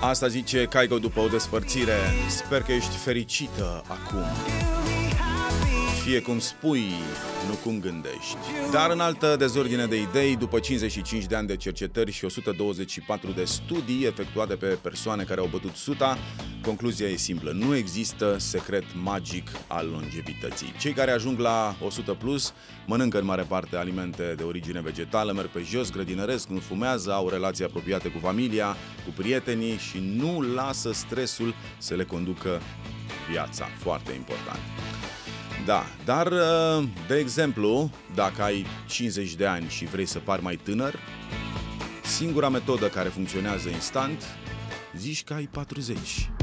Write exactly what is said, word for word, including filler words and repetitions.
Asta zice Kygo după o despărțire. Sper că ești fericită acum. Fie cum spui, nu cum gândești. Dar în altă dezordine de idei, după cincizeci și cinci de ani de cercetări și o sută douăzeci și patru de studii efectuate pe persoane care au bătut suta, concluzia e simplă. Nu există secret magic al longevității. Cei care ajung la o sută plus mănâncă în mare parte alimente de origine vegetală, merg pe jos, grădinăresc, nu fumează, au relații apropiate cu familia, cu prietenii și nu lasă stresul să le conducă viața. Foarte important. Da, dar, de exemplu, dacă ai cincizeci de ani și vrei să pari mai tânăr, singura metodă care funcționează instant, zici că ai patruzeci.